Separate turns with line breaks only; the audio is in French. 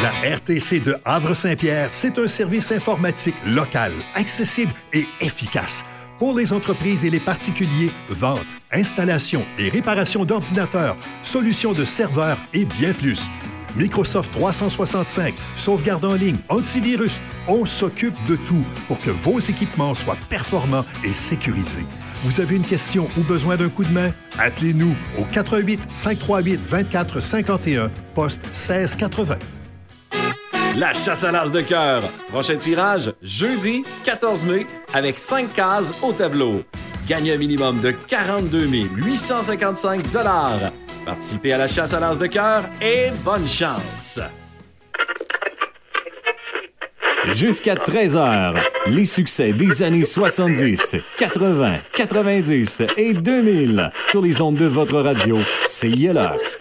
La RTC de Havre-Saint-Pierre, c'est un service informatique local, accessible et efficace. Pour les entreprises et les particuliers, vente, installation et réparation d'ordinateurs, solutions de serveurs et bien plus. Microsoft 365, sauvegarde en ligne, antivirus, on s'occupe de tout pour que vos équipements soient performants et sécurisés. Vous avez une question ou besoin d'un coup de main? Appelez-nous au 88 538 24 51, poste 1680.
La chasse à l'as de cœur. Prochain tirage, jeudi 14 mai, avec 5 cases au tableau. Gagnez un minimum de 42 855 $. Participez à la chasse à l'as de cœur et bonne chance!
Jusqu'à 13h, les succès des années 70, 80, 90 et 2000 sur les ondes de votre radio CILR.